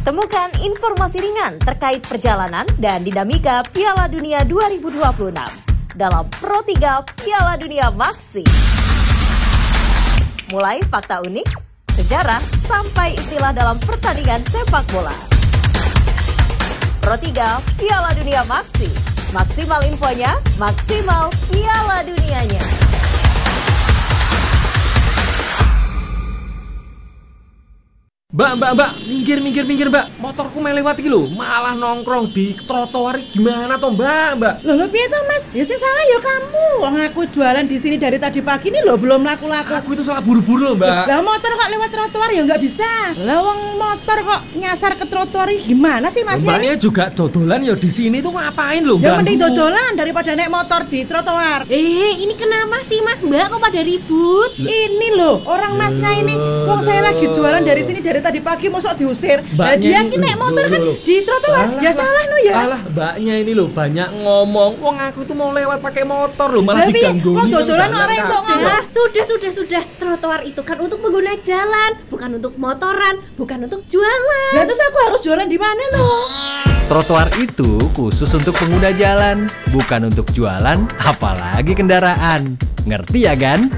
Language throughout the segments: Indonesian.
Temukan informasi ringan terkait perjalanan dan dinamika Piala Dunia 2026 dalam Pro 3 Piala Dunia Maxi. Mulai fakta unik, sejarah, sampai istilah dalam pertandingan sepak bola. Pro 3 Piala Dunia Maxi. Maksimal infonya, maksimal Piala Dunianya. Mbak, minggir mbak. Motorku melewat iki lho, malah nongkrong di trotoar. Gimana toh mbak? Loh piye toh mas? Ya sing salah ya kamu. Wong aku jualan di sini dari tadi pagi ini loh belum laku-laku. Aku itu salah buru-buru loh mbak. Lah motor kok lewat trotoar ya nggak bisa. Lah wong motor kok nyasar ke trotoar gimana sih mas? Mbaknya juga dodolan ya di sini tuh ngapain loh? Ya mending dodolan daripada naik motor di trotoar. Ini kenapa sih mas mbak kok pada ribut? Ini loh orang masnya ini. Wong saya lagi jualan dari sini dari tadi pagi mosok diusir. Lah dia ki naik motor kan di trotoar. Ya salah no ya. Alah, mbaknya ini loh banyak ngomong. Wong aku tuh mau lewat pakai motor loh malah diganggu. Wong dodolan orang iso ngomong. Sudah. Trotoar itu kan untuk pengguna jalan, bukan untuk motoran, bukan untuk jualan. Lah terus aku harus jualan di mana loh? Trotoar itu khusus untuk pengguna jalan, bukan untuk jualan, apalagi kendaraan. Ngerti ya, Gan?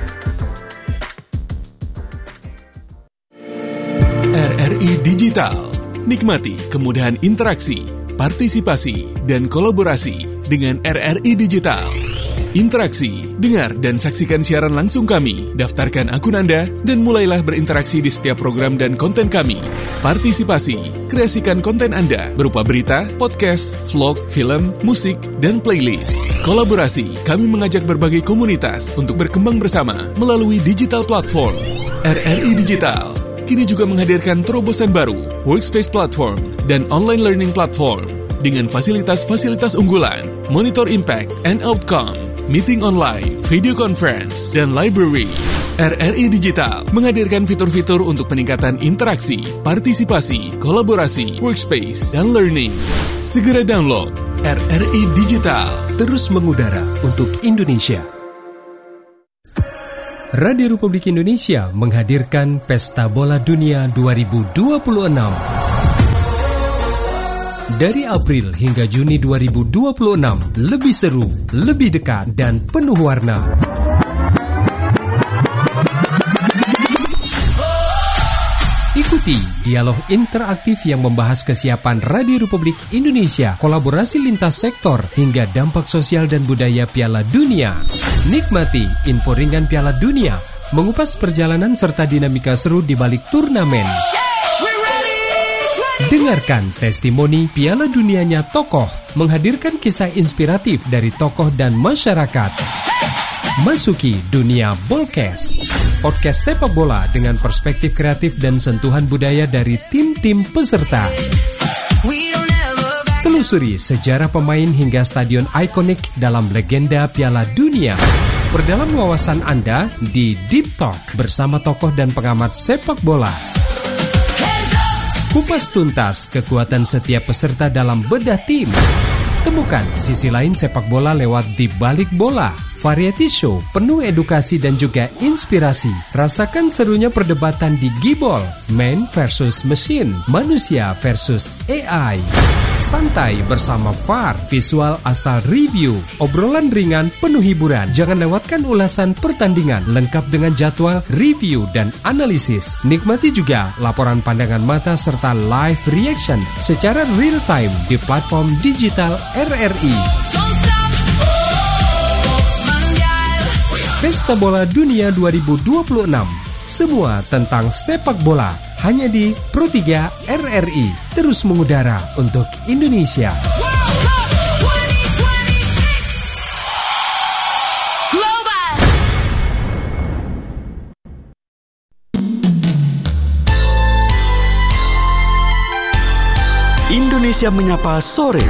RRI Digital. Nikmati kemudahan interaksi, partisipasi, dan kolaborasi dengan RRI Digital. Interaksi, dengar dan saksikan siaran langsung kami, daftarkan akun Anda, dan mulailah berinteraksi di setiap program dan konten kami. Partisipasi, kreasikan konten Anda berupa berita, podcast, vlog, film, musik, dan playlist. Kolaborasi, kami mengajak berbagai komunitas untuk berkembang bersama melalui digital platform. RRI Digital kini juga menghadirkan terobosan baru, workspace platform, dan online learning platform dengan fasilitas-fasilitas unggulan, monitor impact and outcome, meeting online, video conference, dan library. RRI Digital menghadirkan fitur-fitur untuk peningkatan interaksi, partisipasi, kolaborasi, workspace, dan learning. Segera download RRI Digital. Terus mengudara untuk Indonesia. Radio Republik Indonesia menghadirkan Pesta Bola Dunia 2026. Dari April hingga Juni 2026, lebih seru, lebih dekat, dan penuh warna. Ikuti dialog interaktif yang membahas kesiapan Radio Republik Indonesia, kolaborasi lintas sektor, hingga dampak sosial dan budaya Piala Dunia. Nikmati info ringan Piala Dunia, mengupas perjalanan serta dinamika seru di balik turnamen. Dengarkan testimoni Piala Dunianya tokoh, menghadirkan kisah inspiratif dari tokoh dan masyarakat. Masuki dunia Bolcast, podcast sepak bola dengan perspektif kreatif dan sentuhan budaya dari tim-tim peserta. Telusuri sejarah pemain hingga stadion ikonik dalam legenda Piala Dunia. Perdalam wawasan Anda di Deep Talk bersama tokoh dan pengamat sepak bola. Kupas tuntas kekuatan setiap peserta dalam bedah tim. Temukan sisi lain sepak bola lewat Di Balik Bola. Variety show penuh edukasi dan juga inspirasi. Rasakan serunya perdebatan di Gibol, man versus machine, manusia versus AI. Santai bersama VAR, visual asal review, obrolan ringan penuh hiburan. Jangan lewatkan ulasan pertandingan lengkap dengan jadwal, review, dan analisis. Nikmati juga laporan pandangan mata serta live reaction secara real time di platform digital RRI. Pesta Bola Dunia 2026. Semua tentang sepak bola hanya di Pro 3 RRI. Terus mengudara untuk Indonesia. Indonesia Menyapa Sore.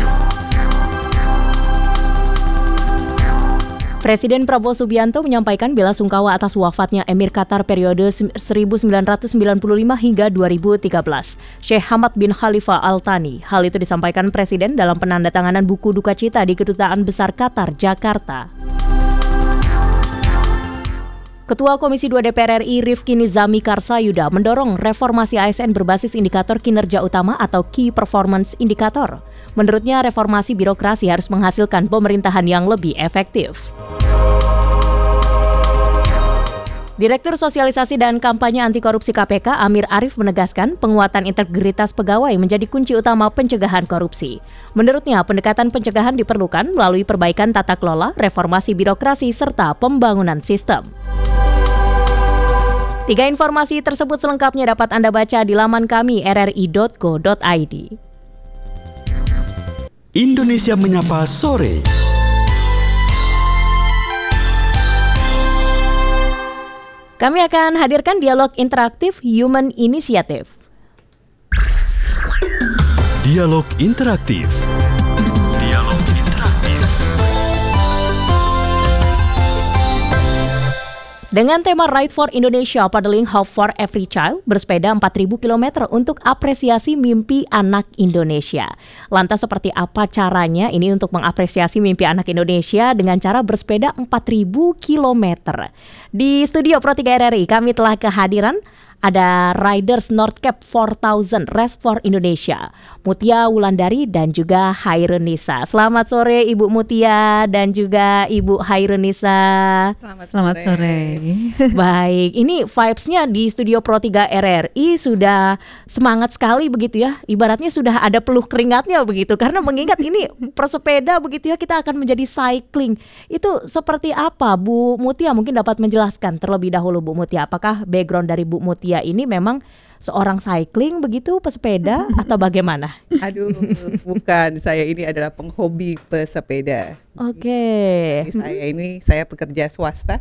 Presiden Prabowo Subianto menyampaikan bela sungkawa atas wafatnya Emir Qatar periode 1995 hingga 2013, Sheikh Hamad bin Khalifa Al Thani. Hal itu disampaikan Presiden dalam penandatanganan buku duka cita di Kedutaan Besar Qatar, Jakarta. Ketua Komisi 2 DPR RI Rifki Nizami Karsayuda mendorong reformasi ASN berbasis indikator kinerja utama atau Key Performance Indicator. Menurutnya, reformasi birokrasi harus menghasilkan pemerintahan yang lebih efektif. Direktur Sosialisasi dan Kampanye Anti Korupsi KPK Amir Arif menegaskan penguatan integritas pegawai menjadi kunci utama pencegahan korupsi. Menurutnya, pendekatan pencegahan diperlukan melalui perbaikan tata kelola, reformasi birokrasi, serta pembangunan sistem. 3 informasi tersebut selengkapnya dapat Anda baca di laman kami rri.co.id. Indonesia Menyapa Sore. Kami akan hadirkan dialog interaktif Human Initiative. Dialog interaktif. Dialog interaktif. Dengan tema Ride for Indonesia Paddling Hope for Every Child, bersepeda 4.000 km untuk apresiasi mimpi anak Indonesia. Lantas seperti apa caranya ini untuk mengapresiasi mimpi anak Indonesia dengan cara bersepeda 4.000 km? Di studio Pro 3 RRI kami telah kehadiran ada Riders Nordcap 4000 Race for Indonesia, Mutia Wulandari dan juga Hairunisa. Selamat sore Ibu Mutia dan juga Ibu Hairunisa. Selamat sore. Baik, ini vibes-nya di studio Pro 3 RRI sudah semangat sekali begitu ya. Ibaratnya sudah ada peluh keringatnya begitu, karena mengingat ini bersepeda begitu ya, kita akan menjadi cycling. Itu seperti apa Bu Mutia? Mungkin dapat menjelaskan terlebih dahulu Bu Mutia, apakah background dari Bu Mutia ini memang seorang cycling begitu, pesepeda atau bagaimana? Aduh, bukan. Saya ini adalah penghobi pesepeda. Oke. Saya pekerja swasta.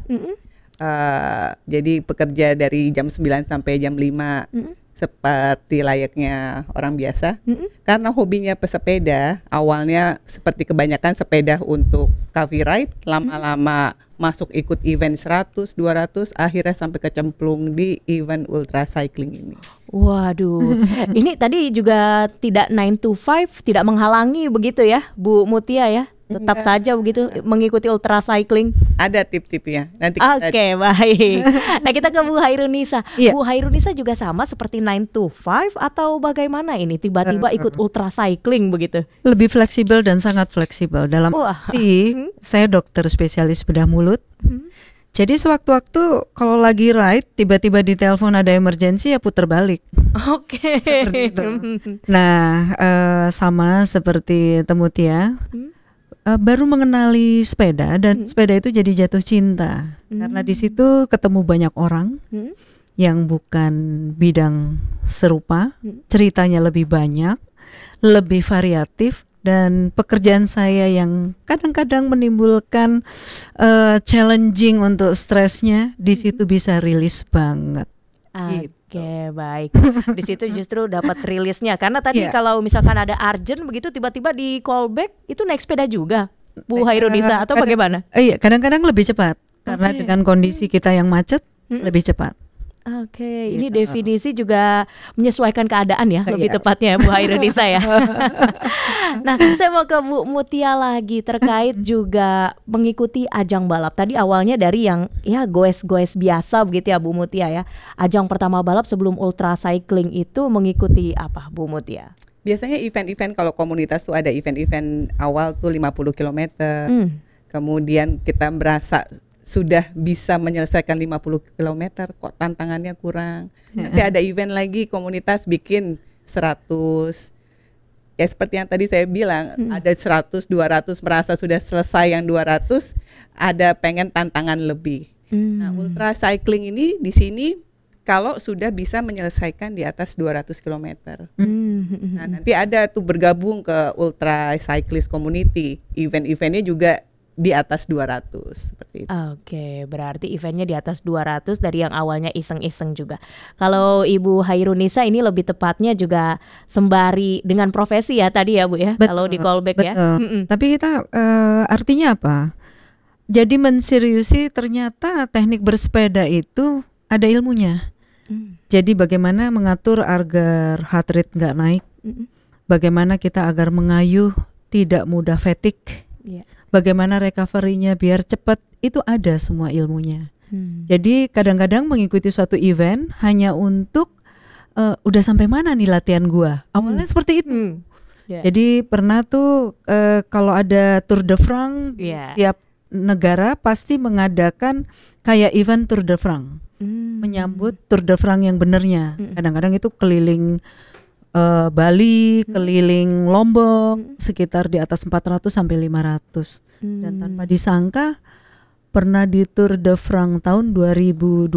Jadi pekerja dari jam 9 sampai jam 5 seperti layaknya orang biasa. Karena hobinya pesepeda, awalnya seperti kebanyakan sepeda untuk coffee ride, lama-lama masuk ikut event 100, 200, akhirnya sampai kecemplung di event ultra cycling ini. Waduh, ini tadi juga tidak 9 to 5, tidak menghalangi begitu ya Bu Mutia ya? Tetap saja begitu mengikuti ultra cycling. Ada tip-tipnya. Nanti Oke, baik. Nah, kita ke Bu Hairunisa. Iya. Bu Hairunisa juga sama seperti 9 to 5 atau bagaimana ini? Tiba-tiba ikut ultra cycling begitu? Lebih fleksibel dan sangat fleksibel. Dalam arti, saya dokter spesialis bedah mulut. Jadi sewaktu-waktu kalau lagi ride, tiba-tiba di telepon ada emergency, ya puter balik. Oke. Seperti itu. Nah, sama seperti Temutia. Baru mengenali sepeda dan sepeda itu jadi jatuh cinta karena di situ ketemu banyak orang yang bukan bidang serupa, ceritanya lebih banyak, lebih variatif, dan pekerjaan saya yang kadang-kadang menimbulkan challenging untuk stresnya di situ bisa rilis banget. Oke, baik. Di situ justru dapat rilisnya karena tadi kalau misalkan ada urgent begitu tiba-tiba di callback itu naik sepeda juga Bu Hairunisa atau bagaimana? Iya, kadang-kadang lebih cepat karena dengan kondisi kita yang macet lebih cepat. Oke, ini definisi juga menyesuaikan keadaan ya, lebih tepatnya Bu Hairunisa ya. Nah, saya mau ke Bu Mutia lagi terkait juga mengikuti ajang balap. Tadi awalnya dari yang ya goes-goes biasa begitu ya Bu Mutia ya. Ajang pertama balap sebelum ultra cycling itu mengikuti apa Bu Mutia? Biasanya event-event, kalau komunitas tuh ada event-event awal tuh 50 km. Kemudian kita merasa sudah bisa menyelesaikan 50 km, kok tantangannya kurang. Nanti ada event lagi, komunitas bikin 100. Ya seperti yang tadi saya bilang, ada 100, 200 merasa sudah selesai yang 200, ada pengen tantangan lebih. Nah, ultra cycling ini di sini kalau sudah bisa menyelesaikan di atas 200 km. Nah, nanti ada tuh bergabung ke ultra cyclist community. Event-eventnya juga di atas 200 seperti itu. Oke, berarti eventnya di atas 200 dari yang awalnya iseng-iseng juga. Kalau Ibu Hairunisa ini lebih tepatnya juga sembari dengan profesi ya tadi ya Bu ya. Kalau di callback ya. Tapi kita artinya apa? Jadi menseriusi ternyata teknik bersepeda itu ada ilmunya. Jadi bagaimana mengatur agar heart rate nggak naik, bagaimana kita agar mengayuh tidak mudah fatigue, bagaimana recovery-nya biar cepat, itu ada semua ilmunya. Jadi kadang-kadang mengikuti suatu event hanya untuk udah sampai mana nih latihan gua. Awalnya seperti itu. Jadi pernah tuh kalau ada Tour de France, setiap negara pasti mengadakan kayak event Tour de France, menyambut Tour de France yang benernya. Kadang-kadang itu keliling Bali, keliling Lombok, sekitar di atas 400 sampai 500. Dan tanpa disangka pernah di Tour de France tahun 2022,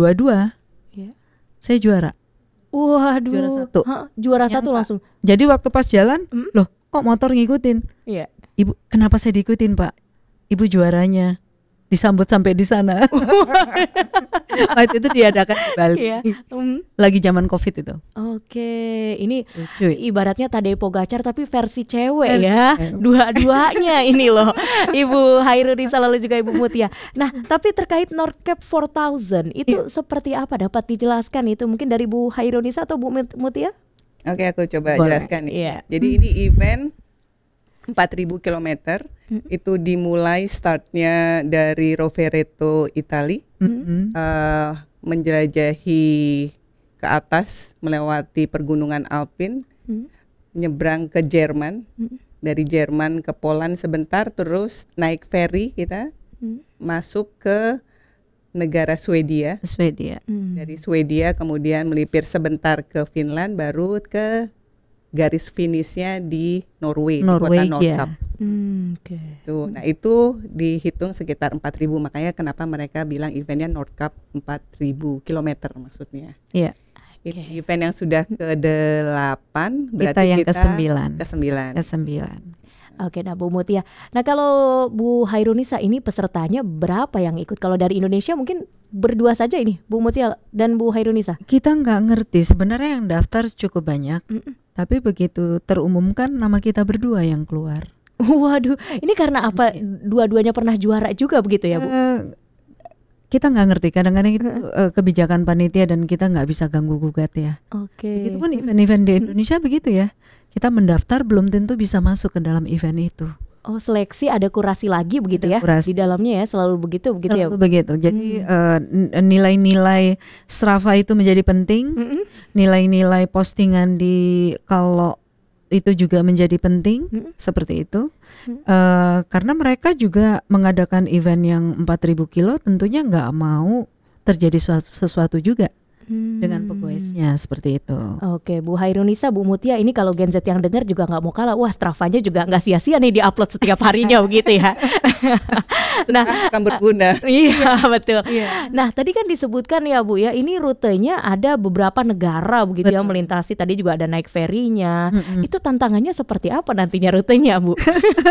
saya juara. Waduh, juara satu. Juara satu langsung. Jadi waktu pas jalan, loh kok motor ngikutin? Iya. Ibu, kenapa saya diikutin Pak? Ibu juaranya. Disambut sampai di sana. Waktu itu diadakan di Bali. Lagi zaman Covid itu. Oke, ini lucu. Ibaratnya Tadej Pogacar tapi versi cewek ya. Dua-duanya ini loh. Ibu Hairunisa lalu juga Ibu Mutia. Nah, tapi terkait Nordcap 4000 itu seperti apa? Dapat dijelaskan itu mungkin dari Bu Hairunisa atau Bu Mutia? Oke, aku coba jelaskan nih. Jadi ini event 4.000 kilometer. Itu dimulai startnya dari Rovereto, Itali, menjelajahi ke atas melewati pergunungan Alpin, nyebrang ke Jerman, dari Jerman ke Poland sebentar, terus naik ferry kita masuk ke negara Swedia. Dari Swedia kemudian melipir sebentar ke Finland, baru ke garis finishnya di Norway, di kota Nordkapp. Tuh, nah itu dihitung sekitar 4.000, makanya kenapa mereka bilang eventnya Nordkapp 4.000 kilometer maksudnya. Event yang sudah ke-8, berarti yang kita ke-9. Oke, nah Bu Mutia. Nah kalau Bu Hairunisa ini pesertanya berapa yang ikut? Kalau dari Indonesia mungkin berdua saja ini, Bu Mutia dan Bu Hairunisa. Kita nggak ngerti, sebenarnya yang daftar cukup banyak, tapi begitu terumumkan nama kita berdua yang keluar. Waduh, ini karena apa? Dua-duanya pernah juara juga begitu ya Bu? Kita nggak ngerti, kadang-kadang itu kebijakan panitia dan kita nggak bisa ganggu gugat ya. Begitu pun event-event di Indonesia begitu ya. Kita mendaftar belum tentu bisa masuk ke dalam event itu. Oh, seleksi ada kurasi lagi begitu ya? Di dalamnya ya selalu begitu ya? Selalu begitu. Jadi nilai-nilai Strava itu menjadi penting. Nilai-nilai postingan di kalau itu juga menjadi penting, seperti itu. Karena mereka juga mengadakan event yang 4.000 kilo, tentunya nggak mau terjadi sesuatu juga dengan pegoesnya, seperti itu. Oke, Bu Hairunisa, Bu Mutia, ini kalau Gen Z yang dengar juga nggak mau kalah. Wah, Stravanya juga nggak sia-sia nih diupload setiap harinya begitu ya. Nah, akan berguna. Iya, betul. Nah, tadi kan disebutkan ya Bu ya, ini rutenya ada beberapa negara begitu ya, melintasi. Tadi juga ada naik ferry-nya. Itu tantangannya seperti apa nantinya rutenya, Bu?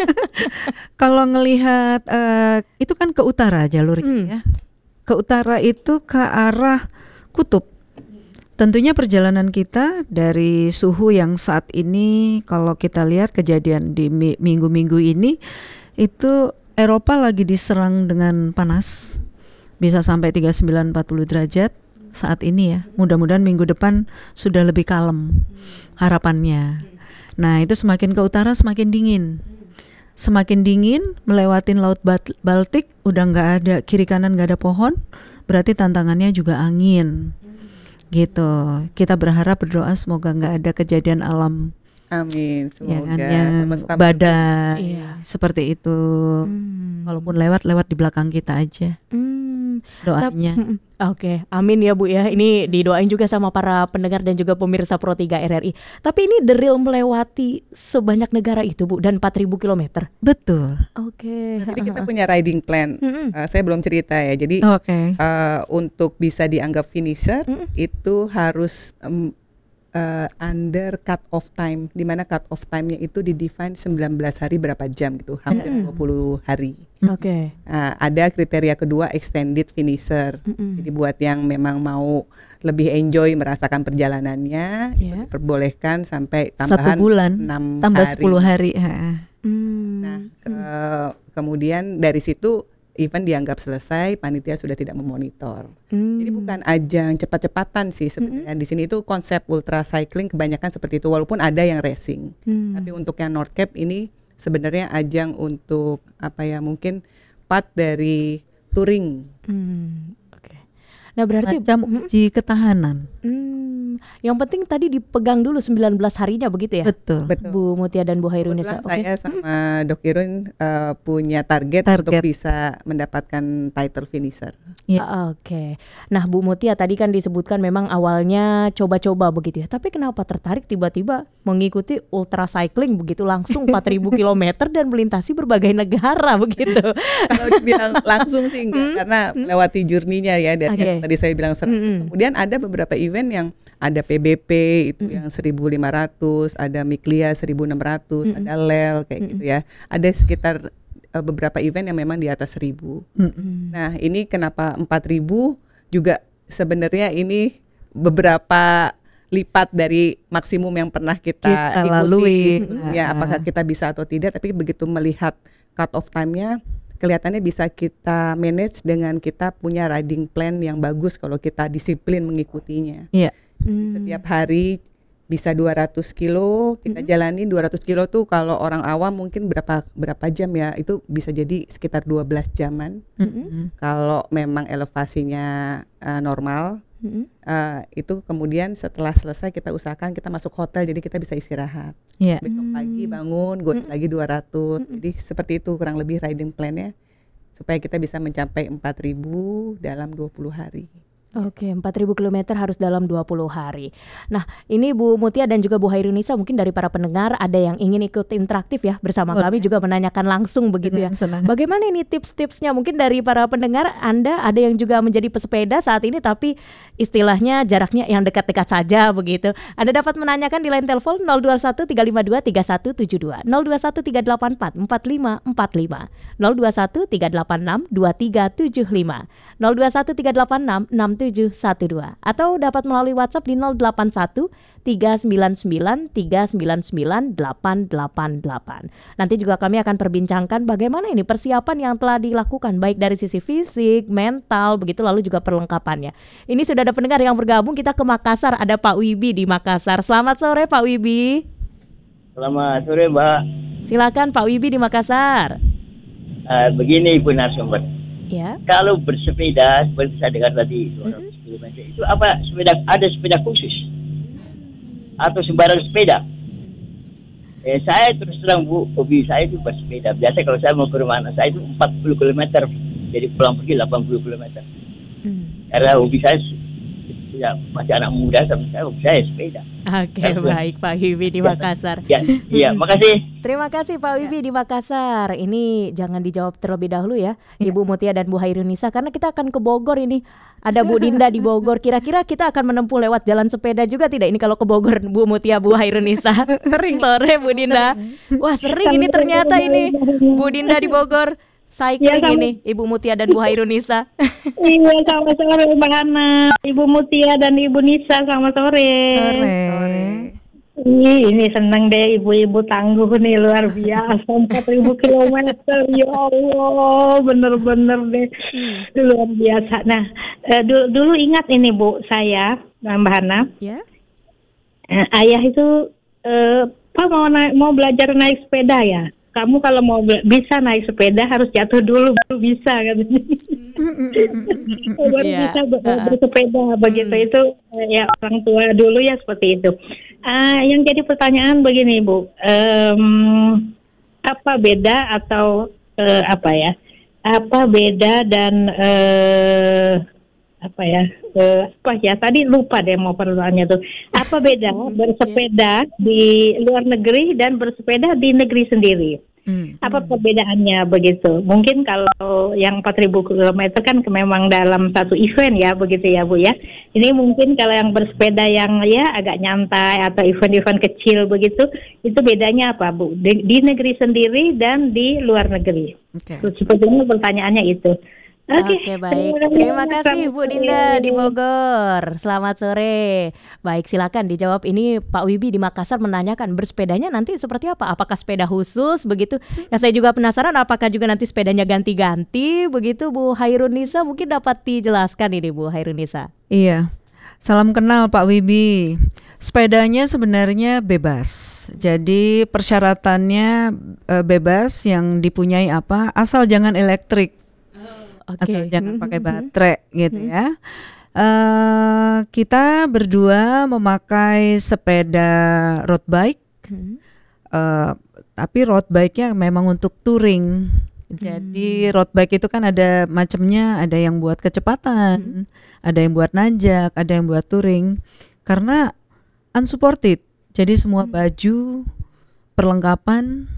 Kalau ngelihat itu kan ke utara jalurnya ya. Ke utara itu ke arah kutub. Tentunya perjalanan kita dari suhu yang saat ini, kalau kita lihat kejadian di minggu-minggu ini, itu Eropa lagi diserang dengan panas, bisa sampai 39-40 derajat saat ini ya. Mudah-mudahan minggu depan sudah lebih kalem harapannya. Nah itu semakin ke utara semakin dingin. Semakin dingin, melewatin Laut Baltik, udah nggak ada kiri kanan, nggak ada pohon, berarti tantangannya juga angin, gitu. Kita berharap, berdoa semoga nggak ada kejadian alam. Amin, semoga yang badai seperti itu. Walaupun lewat di belakang kita aja. Doanya. Oke, amin ya Bu ya. Ini didoain juga sama para pendengar dan juga pemirsa Pro 3 RRI. Tapi ini the real melewati sebanyak negara itu Bu, dan 4.000 kilometer. Betul. Oke. Jadi kita punya riding plan. Saya belum cerita ya. Jadi untuk bisa dianggap finisher itu harus under cut off time, di mana cut off time-nya itu di-define 19 hari berapa jam gitu, hampir 20 hari. Ada kriteria kedua, extended finisher. Jadi buat yang memang mau lebih enjoy merasakan perjalanannya, itu diperbolehkan sampai tambahan 1 bulan, 6 tambah hari. 10 hari. Nah, kemudian dari situ event dianggap selesai, panitia sudah tidak memonitor. Jadi bukan ajang cepat-cepatan sih sebenarnya. Di sini itu konsep ultra cycling kebanyakan seperti itu, walaupun ada yang racing. Tapi untuk yang Nordcap ini sebenarnya ajang untuk apa ya, mungkin part dari touring. Nah berarti uji ketahanan. Yang penting tadi dipegang dulu 19 harinya begitu ya? Betul. Bu Mutia dan Bu Hairunisa. Saya sama Dok Irun punya target untuk bisa mendapatkan title finisher. Oke. Nah Bu Mutia tadi kan disebutkan memang awalnya coba-coba begitu ya. Tapi kenapa tertarik tiba-tiba mengikuti ultra cycling begitu langsung 4.000 km dan melintasi berbagai negara begitu? Kalau dibilang langsung sih enggak, karena melewati journey-nya ya dari yang tadi saya bilang 100. Kemudian ada beberapa event yang ada PBP itu yang 1.500, ada Miklia 1.600, ada LEL kayak gitu ya. Ada sekitar beberapa event yang memang di atas 1.000. Nah ini kenapa 4.000 juga sebenarnya ini beberapa lipat dari maksimum yang pernah kita ikuti sebelumnya. Apakah kita bisa atau tidak, tapi begitu melihat cut off time-nya kelihatannya bisa kita manage dengan kita punya riding plan yang bagus kalau kita disiplin mengikutinya. Setiap hari bisa 200 kilo kita jalani. 200 kilo tuh kalau orang awam mungkin berapa jam ya, itu bisa jadi sekitar 12 jaman. Kalau memang elevasinya normal, itu kemudian setelah selesai kita usahakan kita masuk hotel, jadi kita bisa istirahat. Besok pagi bangun goes lagi 200. Jadi seperti itu kurang lebih riding plan-nya supaya kita bisa mencapai 4.000 dalam 20 hari. Oke, 4.000 km harus dalam 20 hari. Nah, ini Bu Mutia dan juga Bu Hairunisa, mungkin dari para pendengar ada yang ingin ikut interaktif ya bersama kami, juga menanyakan langsung begitu ya. Bagaimana ini tips-tipsnya? Mungkin dari para pendengar Anda ada yang juga menjadi pesepeda saat ini tapi istilahnya jaraknya yang dekat-dekat saja begitu. Anda dapat menanyakan di line telepon 021 352 3172, 021 384 4545, 021 386 2375, 021 386 6712, atau dapat melalui WhatsApp di 081 399 399 888. Nanti juga kami akan perbincangkan bagaimana ini persiapan yang telah dilakukan baik dari sisi fisik, mental, begitu lalu juga perlengkapannya. Ini sudah ada pendengar yang bergabung, kita ke Makassar, ada Pak Wibi di Makassar. Selamat sore Pak Wibi. Selamat sore Mbak. Silakan Pak Wibi di Makassar. Begini Ibu Narasumber. Ya. Kalau bersepeda seperti saya dengar tadi 200 km itu apa ada sepeda khusus atau sembarang sepeda? Saya terus terang Bu, hobi saya itu bersepeda. Biasa kalau saya mau ke rumah anak saya itu 40 km, jadi pulang pergi 80 km. Karena hobi saya ya masih anak muda, sama hobi saya sepeda. Oke, baik Pak Wibi di Makassar. Iya, makasih. Terima kasih Pak Wibi di Makassar. Ini jangan dijawab terlebih dahulu ya, Ibu Mutia dan Bu Hairunisa, karena kita akan ke Bogor ini. Ada Bu Dinda di Bogor. Kira-kira kita akan menempuh lewat jalan sepeda juga tidak ini kalau ke Bogor, Bu Mutia, Bu Hairunisa? Sering sore Bu Dinda. Wah sering ini ternyata ini Bu Dinda di Bogor. Cycling ya, ini Ibu Mutia dan Bu Hairunisa. Iya, selamat sore Mbak Hana, Ibu Mutia dan Ibu Nisa, selamat sore. Sore. Ini senang deh ibu-ibu tangguh nih, luar biasa. 4.000 kilometer, ya Allah, bener-bener deh luar biasa. Nah, dulu ingat ini Bu, saya Mbak Hana, ayah itu mau belajar naik sepeda ya. Kamu kalau mau bisa naik sepeda harus jatuh dulu baru bisa katanya. Baru bisa bersepeda begitu itu ya orang tua dulu ya seperti itu. Yang jadi pertanyaan begini Bu, apa beda atau apa beda dan tadi lupa deh mau pertanyaannya tuh. Apa beda bersepeda di luar negeri dan bersepeda di negeri sendiri? Apa perbedaannya begitu? Mungkin kalau yang 4.000 km kan memang dalam satu event ya begitu ya Bu ya. Ini mungkin kalau yang bersepeda yang ya agak nyantai atau event-event kecil begitu, itu bedanya apa Bu? Di negeri sendiri dan di luar negeri. Sepertinya pertanyaannya itu. Oke, baik. Terima kasih Bu Dinda di Bogor. Selamat sore. Baik, silakan dijawab. Ini Pak Wibi di Makassar menanyakan bersepedanya nanti seperti apa? Apakah sepeda khusus begitu? Yang saya juga penasaran apakah juga nanti sepedanya ganti-ganti begitu Bu Hairunisa? Mungkin dapat dijelaskan ini Bu Hairunisa. Iya. Salam kenal Pak Wibi. Sepedanya sebenarnya bebas. Jadi persyaratannya bebas, yang dipunyai apa? Asal jangan elektrik. Asal jangan pakai baterai gitu ya. Kita berdua memakai sepeda road bike, tapi road bike-nya memang untuk touring. Jadi road bike itu kan ada macamnya, ada yang buat kecepatan, ada yang buat nanjak, ada yang buat touring. Karena unsupported, jadi semua baju, perlengkapan,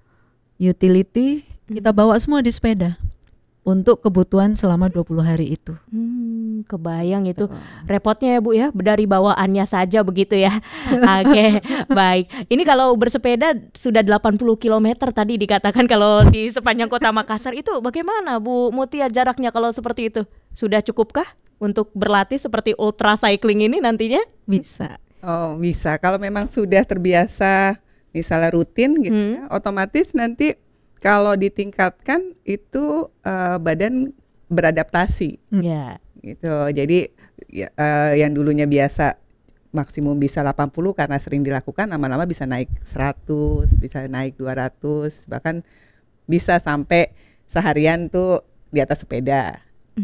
utility kita bawa semua di sepeda untuk kebutuhan selama 20 hari itu. Kebayang itu repotnya ya Bu ya, dari bawaannya saja begitu ya. Oke, baik. Ini kalau bersepeda sudah 80 km tadi dikatakan kalau di sepanjang kota Makassar, itu bagaimana Bu Mutia jaraknya kalau seperti itu? Sudah cukupkah untuk berlatih seperti ultra cycling ini nantinya? Bisa. Oh, bisa. Kalau memang sudah terbiasa misalnya rutin gitu ya, otomatis nanti kalau ditingkatkan itu badan beradaptasi. Gitu. Jadi yang dulunya biasa maksimum bisa 80 karena sering dilakukan, lama-lama bisa naik 100, bisa naik 200, bahkan bisa sampai seharian tuh di atas sepeda.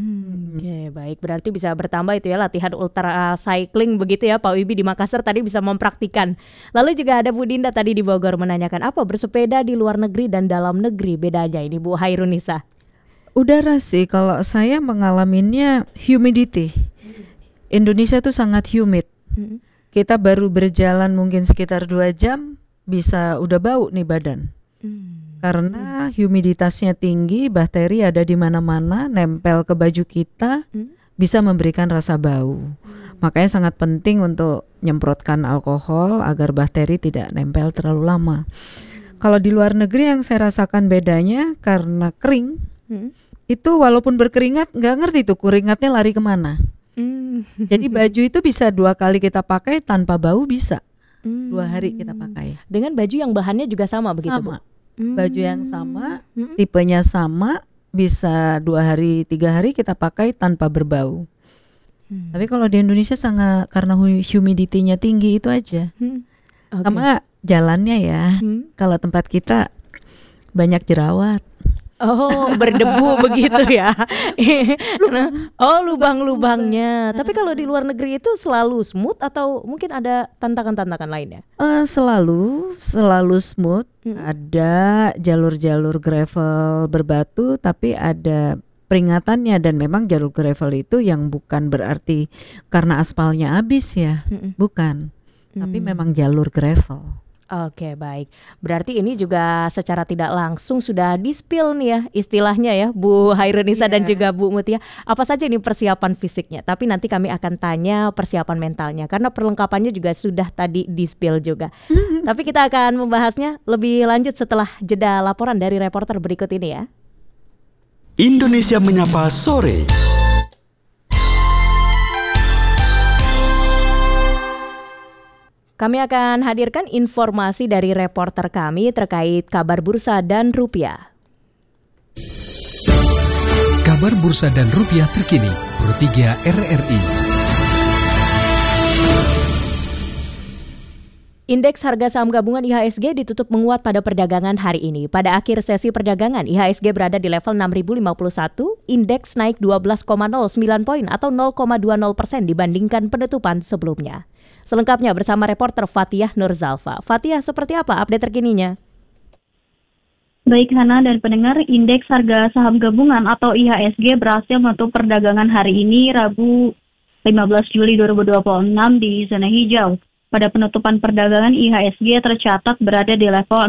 Oke, baik. Berarti bisa bertambah itu ya latihan ultra cycling begitu ya Pak Wibi di Makassar tadi bisa mempraktikan. Lalu juga ada Bu Dinda tadi di Bogor menanyakan apa bersepeda di luar negeri dan dalam negeri bedanya ini Bu Hairunisa. Udara sih, kalau saya mengalaminya humidity. Indonesia tuh sangat humid. Kita baru berjalan mungkin sekitar 2 jam bisa udah bau nih badan. Karena humiditasnya tinggi, bakteri ada di mana-mana, nempel ke baju kita, bisa memberikan rasa bau. Makanya sangat penting untuk nyemprotkan alkohol agar bakteri tidak nempel terlalu lama. Kalau di luar negeri yang saya rasakan bedanya karena kering, itu walaupun berkeringat nggak ngerti tuh keringatnya lari kemana. Jadi baju itu bisa 2 kali kita pakai tanpa bau, bisa 2 hari kita pakai. Dengan baju yang bahannya juga sama begitu sama. Bu? Baju yang sama, tipenya sama, bisa 2 hari 3 hari kita pakai tanpa berbau. Tapi kalau di Indonesia sangat, karena humidity-nya tinggi itu aja. Sama jalannya ya, kalau tempat kita banyak jerawat. Oh, berdebu begitu ya. Oh, lubang-lubangnya. Tapi kalau di luar negeri itu selalu smooth atau mungkin ada tantangan-tantangan lainnya? Selalu smooth. Ada jalur-jalur gravel berbatu, tapi ada peringatannya, dan memang jalur gravel itu yang bukan berarti karena aspalnya habis ya, bukan. Tapi memang jalur gravel. Oke, baik. Berarti ini juga secara tidak langsung sudah di-spill nih ya istilahnya ya Bu Hairunisa dan juga Bu Mutia. Apa saja ini persiapan fisiknya? Tapi nanti kami akan tanya persiapan mentalnya karena perlengkapannya juga sudah tadi di-spill juga. Tapi kita akan membahasnya lebih lanjut setelah jeda laporan dari reporter berikut ini ya. Indonesia Menyapa Sore. Kami akan hadirkan informasi dari reporter kami terkait kabar bursa dan rupiah. Kabar bursa dan rupiah terkini, Pro 3 RRI. Indeks harga saham gabungan IHSG ditutup menguat pada perdagangan hari ini. Pada akhir sesi perdagangan, IHSG berada di level 6.051, indeks naik 12,09 poin atau 0,20% dibandingkan penutupan sebelumnya. Selengkapnya bersama reporter Fathiah Nurzalfa. Fathiah, seperti apa update terkininya? Baik Hana dan pendengar, indeks harga saham gabungan atau IHSG berhasil menutup perdagangan hari ini Rabu 15 Juli 2026 di zona hijau. Pada penutupan perdagangan IHSG tercatat berada di level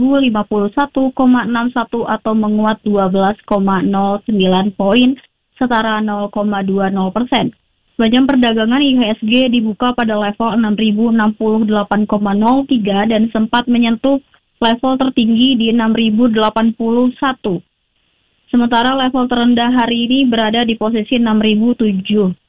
6.051,61 atau menguat 12,09 poin setara 0,20%. Sepanjang perdagangan IHSG dibuka pada level 6.068,03 dan sempat menyentuh level tertinggi di 6.081. Sementara level terendah hari ini berada di posisi 6.007,17.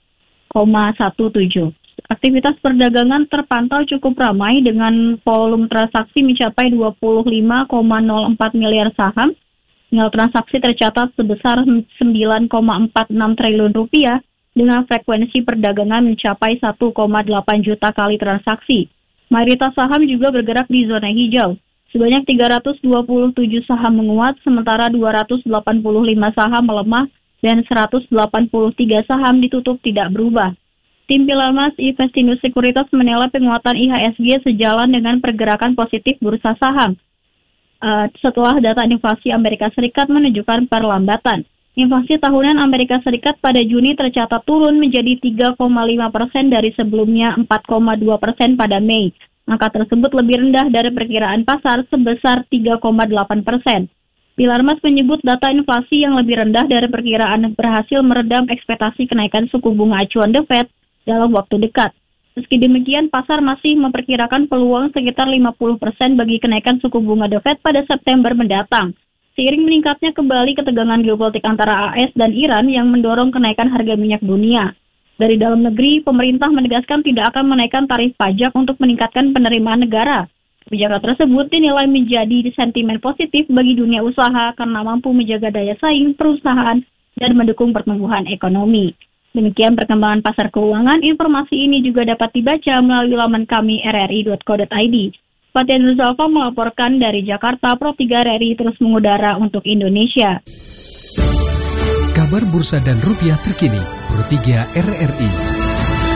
Aktivitas perdagangan terpantau cukup ramai dengan volume transaksi mencapai 25,04 miliar saham. Nilai transaksi tercatat sebesar 9,46 triliun rupiah dengan frekuensi perdagangan mencapai 1,8 juta kali transaksi. Mayoritas saham juga bergerak di zona hijau. Sebanyak 327 saham menguat, sementara 285 saham melemah dan 183 saham ditutup tidak berubah. Tim Pilarmas Investindo Sekuritas menilai penguatan IHSG sejalan dengan pergerakan positif bursa saham. Setelah data inflasi Amerika Serikat menunjukkan perlambatan. Inflasi tahunan Amerika Serikat pada Juni tercatat turun menjadi 3,5% dari sebelumnya 4,2% pada Mei. Angka tersebut lebih rendah dari perkiraan pasar sebesar 3,8%. Pilarmas menyebut data inflasi yang lebih rendah dari perkiraan berhasil meredam ekspektasi kenaikan suku bunga acuan The Fed dalam waktu dekat. Meski demikian, pasar masih memperkirakan peluang sekitar 50% bagi kenaikan suku bunga The Fed pada September mendatang. Seiring meningkatnya kembali ketegangan geopolitik antara AS dan Iran yang mendorong kenaikan harga minyak dunia. Dari dalam negeri, pemerintah menegaskan tidak akan menaikkan tarif pajak untuk meningkatkan penerimaan negara. Kebijakan tersebut dinilai menjadi sentimen positif bagi dunia usaha karena mampu menjaga daya saing perusahaan dan mendukung pertumbuhan ekonomi. Demikian perkembangan pasar keuangan. Informasi ini juga dapat dibaca melalui laman kami rri.co.id. Fatia Nuruzalfa melaporkan dari Jakarta. Pro 3 RRI terus mengudara untuk Indonesia. Kabar bursa dan rupiah terkini. Pro 3 RRI.